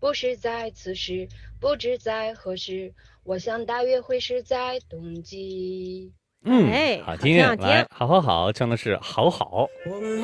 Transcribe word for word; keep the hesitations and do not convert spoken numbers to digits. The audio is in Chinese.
不是在此时，不知在何时，我想大约会是在冬季。 嗯， 哎， 好听， 好听好听来，好好好，唱的是好好。